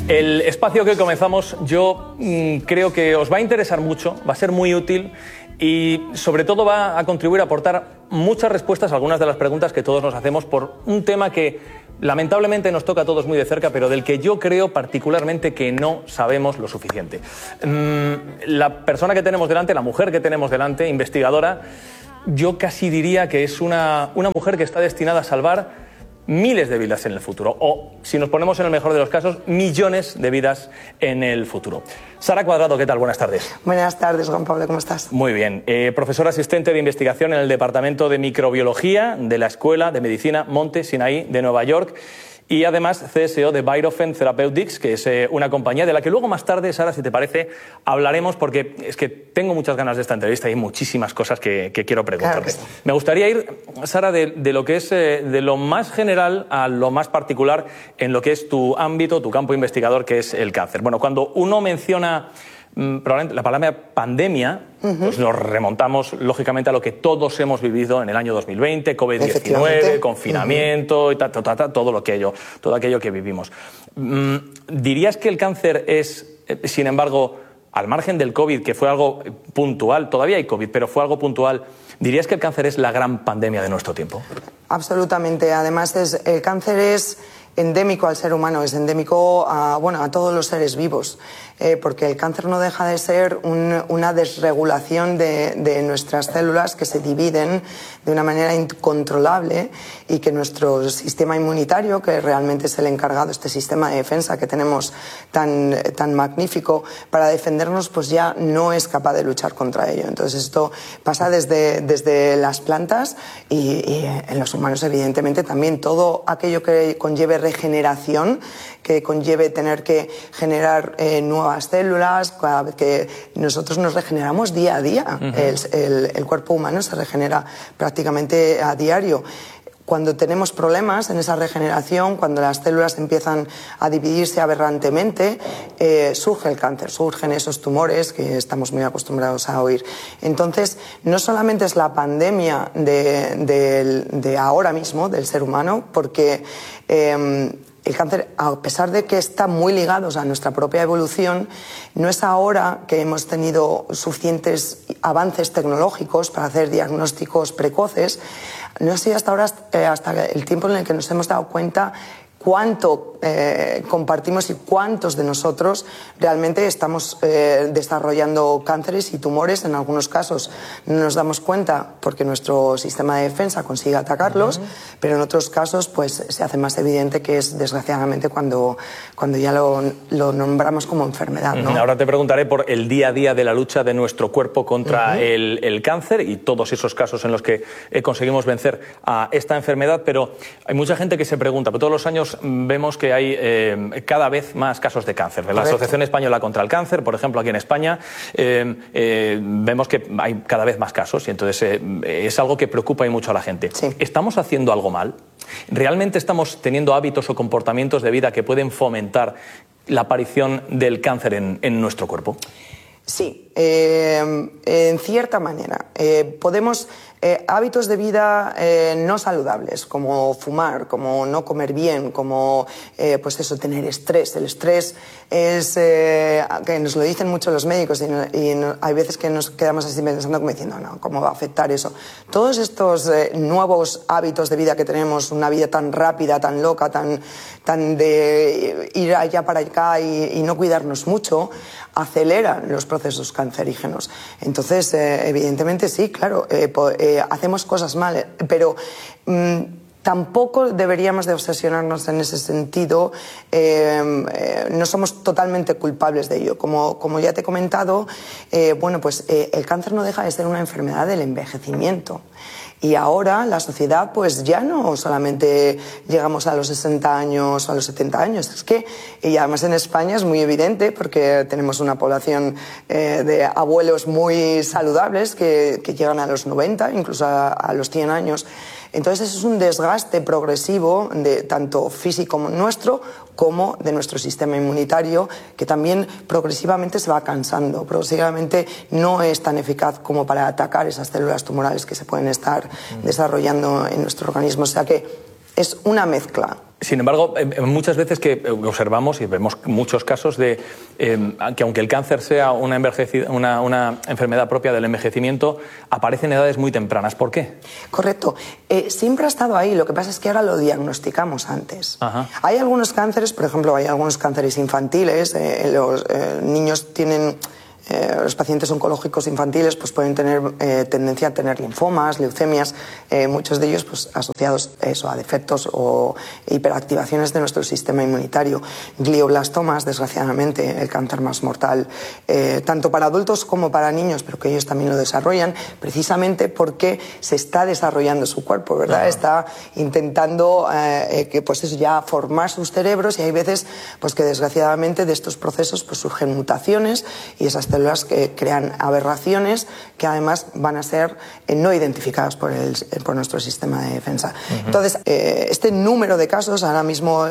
El espacio que hoy comenzamos yo creo que os va a interesar mucho, va a ser muy útil y sobre todo va a contribuir a aportar muchas respuestas a algunas de las preguntas que todos nos hacemos por un tema que lamentablemente nos toca a todos muy de cerca, pero del que yo creo particularmente que no sabemos lo suficiente. La persona que tenemos delante, la mujer que tenemos delante, investigadora, yo casi diría que es una mujer que está destinada a salvar miles de vidas en el futuro, o si nos ponemos en el mejor de los casos, millones de vidas en el futuro. Sara Cuadrado, ¿qué tal? Buenas tardes. Buenas tardes, Juan Pablo, ¿cómo estás? Muy bien. Profesora asistente de investigación en el Departamento de Microbiología de la Escuela de Medicina Monte Sinaí de Nueva York. Y además CSO de Biofen Therapeutics, que es una compañía de la que luego más tarde, Sara, si te parece, hablaremos, porque es que tengo muchas ganas de esta entrevista y hay muchísimas cosas que quiero preguntarte. Claro que sí. Me gustaría ir, Sara, de lo que es de lo más general a lo más particular en lo que es tu ámbito, tu campo investigador, que es el cáncer. Bueno, cuando uno menciona probablemente la palabra pandemia, pues nos remontamos lógicamente a lo que todos hemos vivido en el año 2020, COVID-19, confinamiento y todo aquello que vivimos. ¿Dirías que el cáncer es, sin embargo, al margen del COVID, que fue algo puntual, todavía hay COVID, pero fue algo puntual, ¿dirías que el cáncer es la gran pandemia de nuestro tiempo? Absolutamente. Además, el cáncer es endémico al ser humano, es endémico a todos los seres vivos, porque el cáncer no deja de ser una desregulación de nuestras células que se dividen de una manera incontrolable y que nuestro sistema inmunitario, que realmente es el encargado, este sistema de defensa que tenemos tan magnífico para defendernos, pues ya no es capaz de luchar contra ello. Entonces esto pasa desde las plantas y en los humanos evidentemente también. Todo aquello que conlleve regeneración, que conlleve tener que generar nuevas células, cada vez que nosotros nos regeneramos día a día. El cuerpo humano se regenera prácticamente a diario. Cuando tenemos problemas en esa regeneración, cuando las células empiezan a dividirse aberrantemente, surge el cáncer, surgen esos tumores que estamos muy acostumbrados a oír. Entonces, no solamente es la pandemia de ahora mismo, del ser humano, porque el cáncer, a pesar de que está muy ligados a nuestra propia evolución, no es ahora que hemos tenido suficientes avances tecnológicos para hacer diagnósticos precoces. No ha sido hasta ahora, hasta el tiempo en el que nos hemos dado cuenta cuánto compartimos y cuántos de nosotros realmente estamos desarrollando cánceres y tumores. En algunos casos no nos damos cuenta porque nuestro sistema de defensa consigue atacarlos, pero en otros casos pues se hace más evidente que es desgraciadamente cuando ya lo nombramos como enfermedad, ¿no? Ahora te preguntaré por el día a día de la lucha de nuestro cuerpo contra el cáncer y todos esos casos en los que conseguimos vencer a esta enfermedad, pero hay mucha gente que se pregunta, pero todos los años vemos que hay cada vez más casos de cáncer. La Asociación Española contra el Cáncer, por ejemplo, aquí en España, vemos que hay cada vez más casos y entonces es algo que preocupa y mucho a la gente. Sí. ¿Estamos haciendo algo mal? ¿Realmente estamos teniendo hábitos o comportamientos de vida que pueden fomentar la aparición del cáncer en nuestro cuerpo? Sí, en cierta manera. Podemos hábitos de vida no saludables, como fumar, como no comer bien, como pues eso, tener estrés. El estrés es que nos lo dicen mucho los médicos y hay veces que nos quedamos así pensando como diciendo, no, ¿cómo va a afectar eso? Todos estos nuevos hábitos de vida que tenemos, una vida tan rápida, tan loca, tan de ir allá para acá y no cuidarnos mucho, aceleran los procesos cancerígenos. Entonces, evidentemente sí, claro, hacemos cosas mal, pero tampoco deberíamos de obsesionarnos en ese sentido. No somos totalmente culpables de ello. Como ya te he comentado, el cáncer no deja de ser una enfermedad del envejecimiento. Y ahora la sociedad pues ya no solamente llegamos a los 60 años o a los 70 años, es que, y además en España es muy evidente porque tenemos una población de abuelos muy saludables que llegan a los 90, incluso a los 100 años. Entonces es un desgaste progresivo de tanto físico nuestro como de nuestro sistema inmunitario, que también progresivamente se va cansando, progresivamente no es tan eficaz como para atacar esas células tumorales que se pueden estar desarrollando en nuestro organismo. O sea que es una mezcla. Sin embargo, muchas veces que observamos y vemos muchos casos de que aunque el cáncer sea una enfermedad propia del envejecimiento, aparece en edades muy tempranas. ¿Por qué? Correcto. Siempre ha estado ahí, lo que pasa es que ahora lo diagnosticamos antes. Ajá. Hay algunos cánceres, por ejemplo, hay algunos cánceres infantiles, los niños tienen... los pacientes oncológicos infantiles pues pueden tener tendencia a tener linfomas, leucemias, muchos de ellos pues asociados a defectos o hiperactivaciones de nuestro sistema inmunitario. Glioblastomas, desgraciadamente, el cáncer más mortal, tanto para adultos como para niños, pero que ellos también lo desarrollan, precisamente porque se está desarrollando su cuerpo, ¿verdad? Está intentando que pues eso, ya formar sus cerebros, y hay veces pues que desgraciadamente de estos procesos pues surgen mutaciones, y esas células que crean aberraciones que además van a ser no identificadas por nuestro sistema de defensa. Entonces, este número de casos, ahora mismo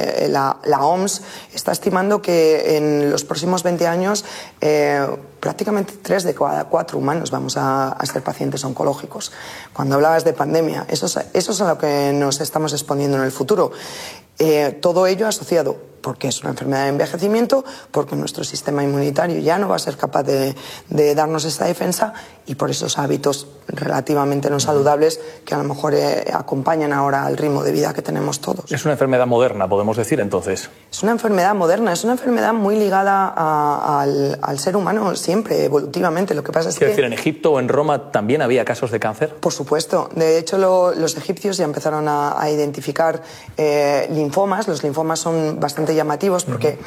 la OMS está estimando que en los próximos 20 años prácticamente 3 de cada 4 humanos vamos a ser pacientes oncológicos. Cuando hablabas de pandemia, eso es a lo que nos estamos exponiendo en el futuro. Todo ello asociado porque es una enfermedad de envejecimiento, porque nuestro sistema inmunitario ya no va a ser capaz de darnos esta defensa, y por esos hábitos relativamente no saludables que a lo mejor acompañan ahora al ritmo de vida que tenemos todos. Es una enfermedad moderna, podemos decir, entonces. Es una enfermedad moderna, es una enfermedad muy ligada al ser humano siempre, evolutivamente. Lo que pasa es Quiero decir, ¿en Egipto o en Roma también había casos de cáncer? Por supuesto. De hecho, los egipcios ya empezaron a identificar linfomas. Los linfomas son bastante llamativos porque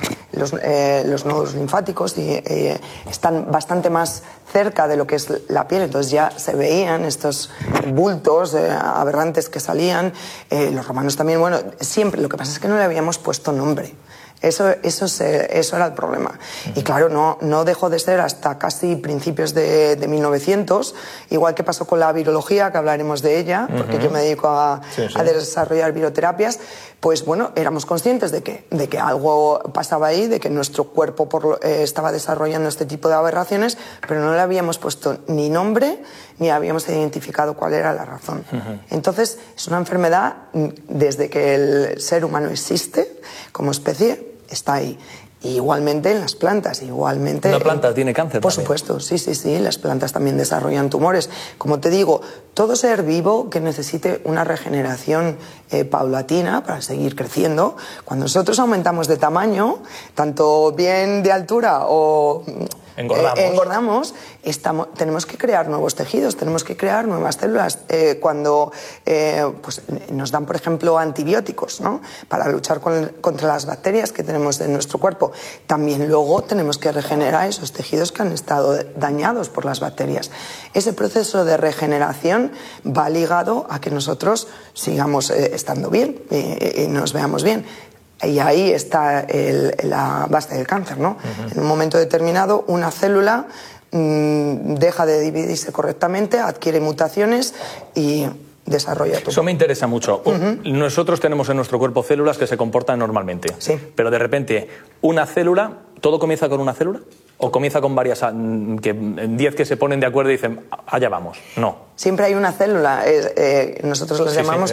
los nodos linfáticos están bastante más cerca de lo que es la piel, entonces ya se veían estos bultos aberrantes que salían. Los romanos también, bueno, siempre. Lo que pasa es que no le habíamos puesto nombre. Eso era el problema. Y claro, no dejó de ser hasta casi principios de 1900, igual que pasó con la virología, que hablaremos de ella, porque yo me dedico a desarrollar viroterapias. Pues bueno, éramos conscientes de que algo pasaba ahí, de que nuestro cuerpo estaba desarrollando este tipo de aberraciones, pero no le habíamos puesto ni nombre ni habíamos identificado cuál era la razón. Entonces, es una enfermedad, desde que el ser humano existe como especie, está ahí. Y igualmente en las plantas, igualmente... ¿Una planta tiene cáncer Por también? supuesto, sí, las plantas también desarrollan tumores. Como te digo, todo ser vivo que necesite una regeneración paulatina para seguir creciendo, cuando nosotros aumentamos de tamaño, tanto bien de altura o... engordamos, tenemos que crear nuevos tejidos, tenemos que crear nuevas células. Cuando pues nos dan, por ejemplo, antibióticos, ¿no?, para luchar contra las bacterias que tenemos en nuestro cuerpo, también luego tenemos que regenerar esos tejidos que han estado dañados por las bacterias. Ese proceso de regeneración va ligado a que nosotros sigamos estando bien y nos veamos bien. Y ahí está la base del cáncer, ¿no? En un momento determinado, una célula deja de dividirse correctamente, adquiere mutaciones y desarrolla todo. Eso me interesa mucho. Nosotros tenemos en nuestro cuerpo células que se comportan normalmente. Sí. Pero de repente, una célula, ¿todo comienza con una célula? ¿O comienza con varias, 10 que se ponen de acuerdo y dicen, allá vamos? No. Siempre hay una célula, nosotros las llamamos,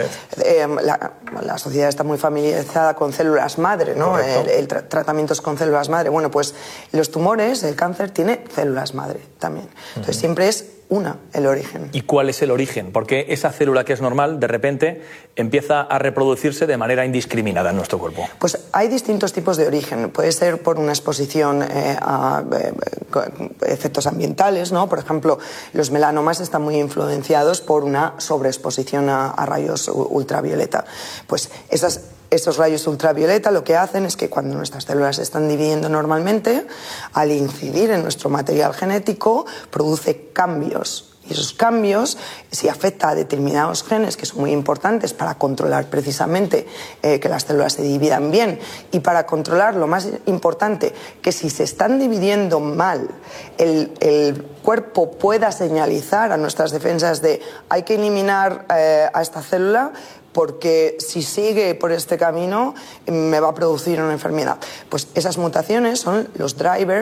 la sociedad está muy familiarizada con células madre, ¿no? Tratamientos con células madre. Bueno, pues los tumores, el cáncer tiene células madre también. Entonces siempre es el origen. ¿Y cuál es el origen? Porque esa célula que es normal, de repente, empieza a reproducirse de manera indiscriminada en nuestro cuerpo. Pues hay distintos tipos de origen. Puede ser por una exposición a efectos ambientales, ¿no? Por ejemplo, los melanomas están muy influenciados por una sobreexposición a rayos ultravioleta. Pues esos rayos ultravioleta lo que hacen es que cuando nuestras células se están dividiendo normalmente, al incidir en nuestro material genético, produce cambios. Y esos cambios, si afecta a determinados genes que son muy importantes para controlar precisamente que las células se dividan bien, y para controlar lo más importante, que si se están dividiendo mal, el cuerpo pueda señalizar a nuestras defensas de hay que eliminar a esta célula, porque si sigue por este camino me va a producir una enfermedad. Pues esas mutaciones son los drivers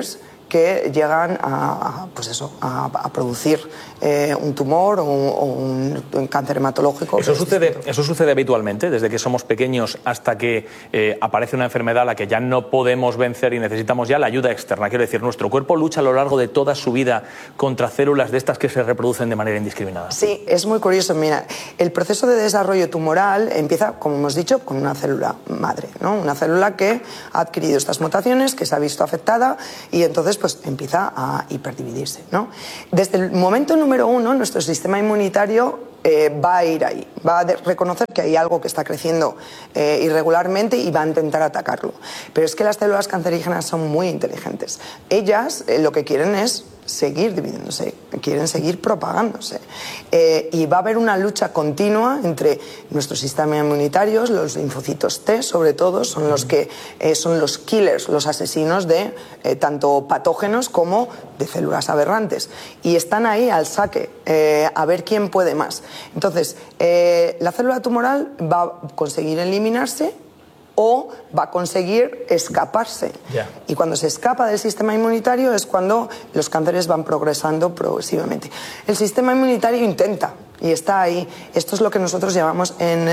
que llegan a producir un tumor o un cáncer hematológico. ¿Eso sucede habitualmente, desde que somos pequeños hasta que aparece una enfermedad a la que ya no podemos vencer y necesitamos ya la ayuda externa? Quiero decir, ¿nuestro cuerpo lucha a lo largo de toda su vida contra células de estas que se reproducen de manera indiscriminada? Sí, es muy curioso. Mira, el proceso de desarrollo tumoral empieza, como hemos dicho, con una célula madre, ¿no? Una célula que ha adquirido estas mutaciones, que se ha visto afectada y entonces pues empieza a hiperdividirse, ¿no? Desde el momento número 1, nuestro sistema inmunitario va a ir ahí, va a reconocer que hay algo que está creciendo irregularmente y va a intentar atacarlo. Pero es que las células cancerígenas son muy inteligentes. Ellas lo que quieren es seguir dividiéndose, quieren seguir propagándose. Y va a haber una lucha continua entre nuestro sistema inmunitario, los linfocitos T, sobre todo, son los que son los killers, los asesinos de tanto patógenos como de células aberrantes. Y están ahí al saque, a ver quién puede más. Entonces, la célula tumoral va a conseguir eliminarse o va a conseguir escaparse. Yeah. Y cuando se escapa del sistema inmunitario es cuando los cánceres van progresando progresivamente. El sistema inmunitario intenta y está ahí. Esto es lo que nosotros llamamos en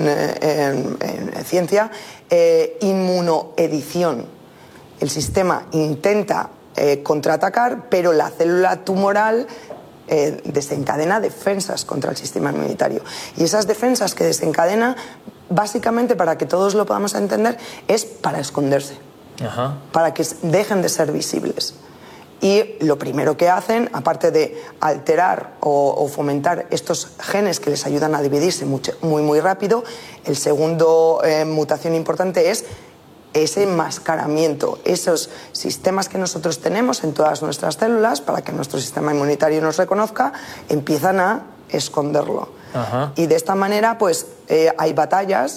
ciencia inmunoedición. El sistema intenta contraatacar, pero la célula tumoral desencadena defensas contra el sistema inmunitario. Y esas defensas que desencadena, básicamente, para que todos lo podamos entender, es para esconderse. Ajá. Para que dejen de ser visibles. Y lo primero que hacen, aparte de alterar o fomentar estos genes que les ayudan a dividirse muy rápido, el segundo mutación importante es ese enmascaramiento, esos sistemas que nosotros tenemos en todas nuestras células para que nuestro sistema inmunitario nos reconozca, empiezan a esconderlo. Ajá. Y de esta manera pues hay batallas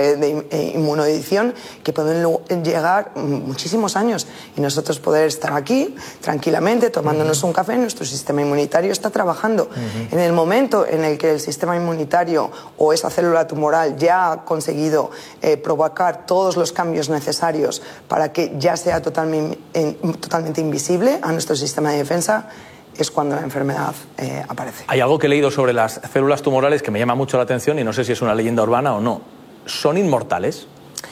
de inmunoedición que pueden llegar muchísimos años y nosotros poder estar aquí tranquilamente tomándonos un café, nuestro sistema inmunitario está trabajando. En el momento en el que el sistema inmunitario o esa célula tumoral ya ha conseguido provocar todos los cambios necesarios para que ya sea totalmente invisible a nuestro sistema de defensa, es cuando la enfermedad aparece. Hay algo que he leído sobre las células tumorales que me llama mucho la atención y no sé si es una leyenda urbana o no. ¿Son inmortales?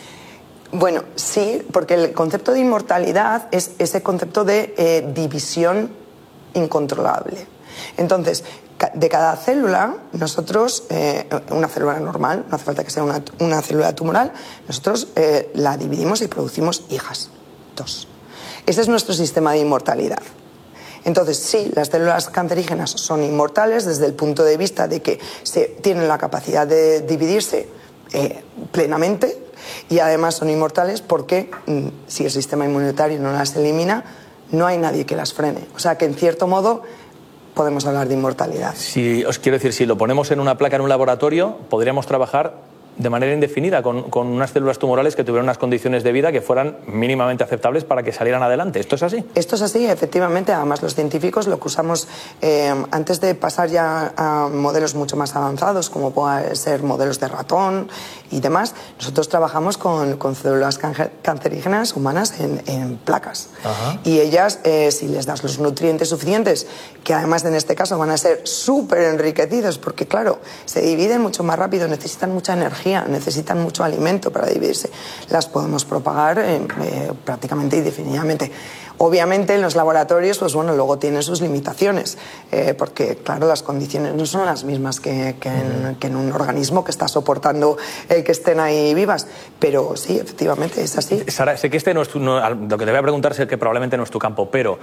Bueno, sí, porque el concepto de inmortalidad es ese concepto de división incontrolable. Entonces, de cada célula, nosotros, una célula normal, no hace falta que sea una célula tumoral, nosotros la dividimos y producimos hijas, 2. Ese es nuestro sistema de inmortalidad. Entonces, sí, las células cancerígenas son inmortales desde el punto de vista de que tienen la capacidad de dividirse plenamente y además son inmortales porque si el sistema inmunitario no las elimina, no hay nadie que las frene. O sea que, en cierto modo, podemos hablar de inmortalidad. Si lo ponemos en una placa en un laboratorio, podríamos trabajar de manera indefinida con unas células tumorales que tuvieran unas condiciones de vida que fueran mínimamente aceptables para que salieran adelante. ¿Esto es así? Esto es así, efectivamente. Además, los científicos lo que usamos antes de pasar ya a modelos mucho más avanzados, como pueden ser modelos de ratón y demás, nosotros trabajamos con células cancerígenas humanas en placas. Ajá. Y ellas, si les das los nutrientes suficientes, que además en este caso van a ser súper enriquecidos, porque claro, se dividen mucho más rápido, necesitan mucha energía, necesitan mucho alimento para dividirse, las podemos propagar prácticamente indefinidamente. Obviamente en los laboratorios, pues bueno, luego tienen sus limitaciones, porque claro, las condiciones no son las mismas que en un organismo que está soportando que estén ahí vivas, pero sí, efectivamente es así. Sara, sé que lo que te voy a preguntar sé que probablemente no es tu campo, pero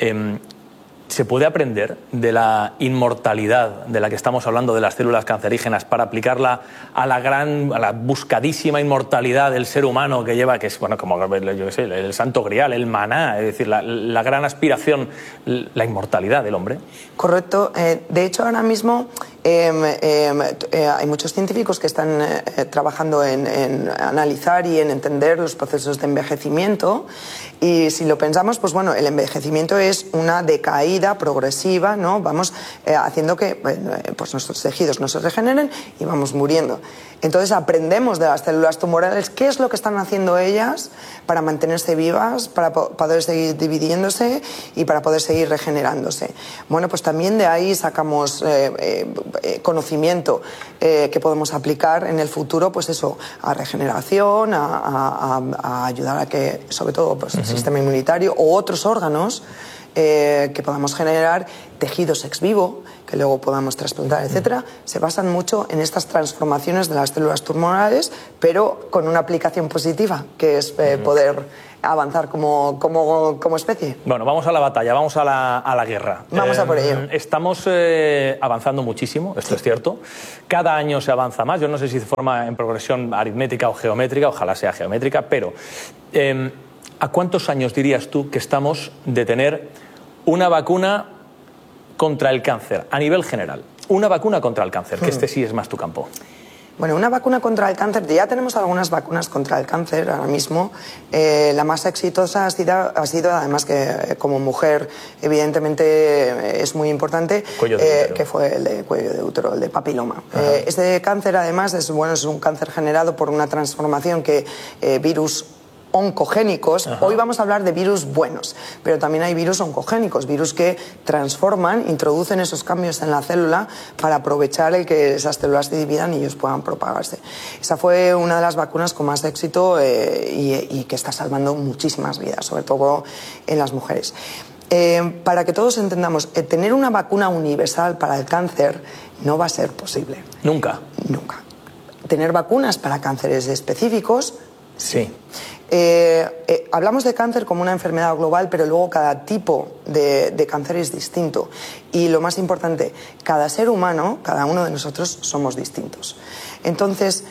¿se puede aprender de la inmortalidad de la que estamos hablando de las células cancerígenas para aplicarla a la buscadísima inmortalidad del ser humano que lleva, que es, bueno, como yo qué sé, el santo grial, el maná, es decir, la gran aspiración, la inmortalidad del hombre? Correcto. De hecho, ahora mismo hay muchos científicos que están trabajando en analizar y en entender los procesos de envejecimiento y si lo pensamos, pues bueno, el envejecimiento es una decaída vida progresiva, ¿no? Vamos haciendo que pues nuestros tejidos no se regeneren y vamos muriendo. Entonces aprendemos de las células tumorales qué es lo que están haciendo ellas para mantenerse vivas, para poder seguir dividiéndose y para poder seguir regenerándose. Bueno, pues también de ahí sacamos conocimiento que podemos aplicar en el futuro, pues eso, a regeneración, a ayudar a que, sobre todo, pues, el sistema inmunitario o otros órganos que podamos generar, tejidos ex vivo, que luego podamos trasplantar, etcétera, se basan mucho en estas transformaciones de las células tumorales, pero con una aplicación positiva, que es poder avanzar como especie. Bueno, vamos a la batalla, vamos a la guerra. Vamos a por ello. Estamos avanzando muchísimo, esto es cierto. Cada año se avanza más. Yo no sé si de forma en progresión aritmética o geométrica, ojalá sea geométrica, pero ¿a cuántos años dirías tú que estamos de tener una vacuna contra el cáncer a nivel general? Una vacuna contra el cáncer, que este sí es más tu campo. Bueno, una vacuna contra el cáncer, ya tenemos algunas vacunas contra el cáncer ahora mismo. La más exitosa ha sido, además que como mujer evidentemente es muy importante, que fue el de cuello de útero, el de papiloma. Este cáncer además es un cáncer generado por una transformación que virus oncogénicos. Hoy vamos a hablar de virus buenos, pero también hay virus oncogénicos, virus que transforman, introducen esos cambios en la célula para aprovechar el que esas células se dividan y ellos puedan propagarse. Esa fue una de las vacunas con más éxito y que está salvando muchísimas vidas, sobre todo en las mujeres. Para que todos entendamos, tener una vacuna universal para el cáncer no va a ser posible. Nunca. Nunca. Tener vacunas para cánceres específicos, sí. Hablamos de cáncer como una enfermedad global, pero luego cada tipo de cáncer es distinto. Y lo más importante, cada ser humano, cada uno de nosotros somos distintos. Entonces,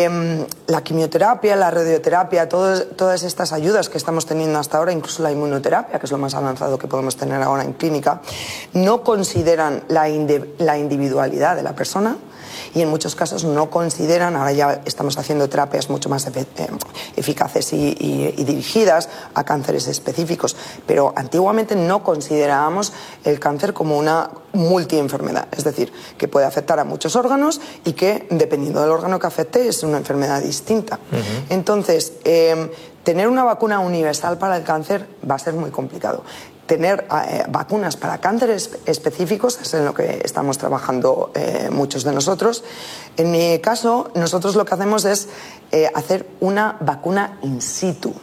la quimioterapia, la radioterapia, todas estas ayudas que estamos teniendo hasta ahora, incluso la inmunoterapia, que es lo más avanzado que podemos tener ahora en clínica, no consideran la individualidad de la persona. Y en muchos casos no consideran, ahora ya estamos haciendo terapias mucho más eficaces y dirigidas a cánceres específicos, pero antiguamente no considerábamos el cáncer como una multienfermedad, es decir, que puede afectar a muchos órganos y que, dependiendo del órgano que afecte, es una enfermedad distinta. Entonces, tener una vacuna universal para el cáncer va a ser muy complicado. Tener vacunas para cánceres específicos es en lo que estamos trabajando muchos de nosotros. En mi caso, nosotros lo que hacemos es hacer una vacuna in situ.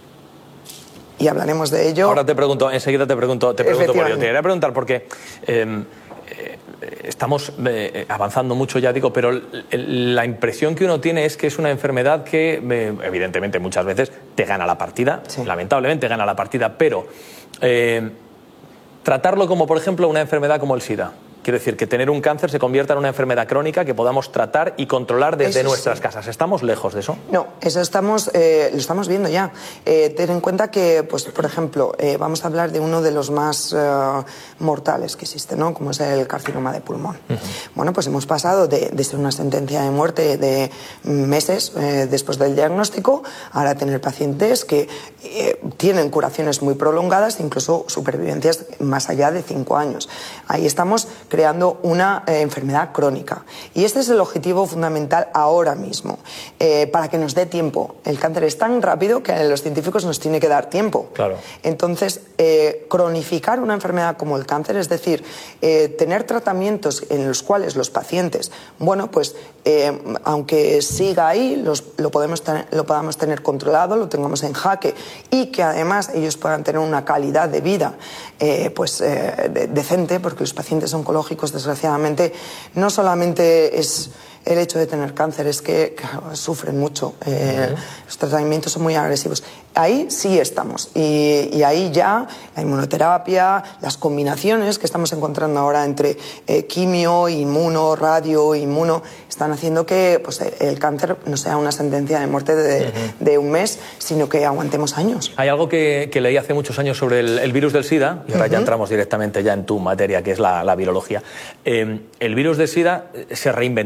Y hablaremos de ello. Ahora enseguida te pregunto por ello. Te quería preguntar porque estamos avanzando mucho, ya digo, pero la impresión que uno tiene es que es una enfermedad que, evidentemente, muchas veces te gana la partida, lamentablemente gana la partida, pero tratarlo como, por ejemplo, una enfermedad como el SIDA. Quiero decir, que tener un cáncer se convierta en una enfermedad crónica que podamos tratar y controlar desde nuestras casas. ¿Estamos lejos de eso? No, eso lo estamos viendo ya. Ten en cuenta que, pues, por ejemplo, vamos a hablar de uno de los más mortales que existe, ¿no? Como es el carcinoma de pulmón. Bueno, pues hemos pasado de ser una sentencia de muerte de meses después del diagnóstico, ahora tener pacientes que tienen curaciones muy prolongadas, incluso supervivencias más allá de 5 años. Ahí estamos creando una enfermedad crónica. Y este es el objetivo fundamental ahora mismo, para que nos dé tiempo. El cáncer es tan rápido que a los científicos nos tiene que dar tiempo. Claro. Entonces, cronificar una enfermedad como el cáncer, es decir, tener tratamientos en los cuales los pacientes, bueno, pues, aunque siga ahí, lo podamos tener controlado, lo tengamos en jaque y que además ellos puedan tener una calidad de vida decente, porque los pacientes oncológicos, desgraciadamente, no solamente es el hecho de tener cáncer, es que sufren mucho. Los tratamientos son muy agresivos. Ahí sí estamos. Y ahí ya la inmunoterapia, las combinaciones que estamos encontrando ahora entre quimio, inmuno, radio, inmuno, están haciendo que, pues, el cáncer no sea una sentencia de muerte de un mes, sino que aguantemos años. Hay algo que leí hace muchos años sobre el virus del SIDA, y ahora ya entramos directamente ya en tu materia, que es la virología. El virus del SIDA se reinventaba.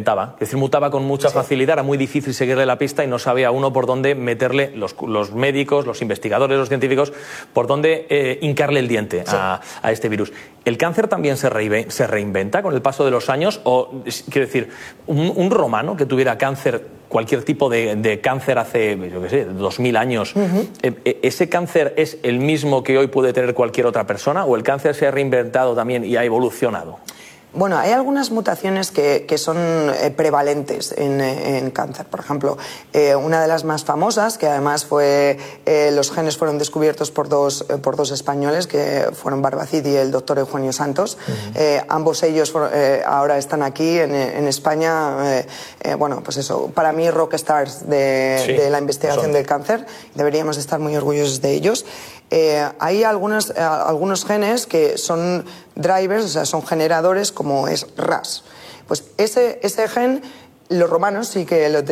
decir, mutaba con mucha facilidad, era muy difícil seguirle la pista y no sabía uno por dónde meterle, los médicos, los investigadores, los científicos, por dónde hincarle el diente a este virus. ¿El cáncer también se reinventa con el paso de los años? O, quiero decir, un romano que tuviera cáncer, cualquier tipo de cáncer hace, yo qué sé, 2000 años, ¿ese cáncer es el mismo que hoy puede tener cualquier otra persona? ¿O el cáncer se ha reinventado también y ha evolucionado? Bueno, hay algunas mutaciones que son prevalentes en cáncer. Por ejemplo, una de las más famosas, que además los genes fueron descubiertos por dos españoles, que fueron Barbacid y el doctor Eugenio Santos. Ambos ellos ahora están aquí en España. Bueno, pues eso, para mí rockstars de la investigación del cáncer. Deberíamos estar muy orgullosos de ellos. Hay algunos genes que son drivers, o sea, son generadores, como es RAS. Pues ese gen, los romanos sí que lo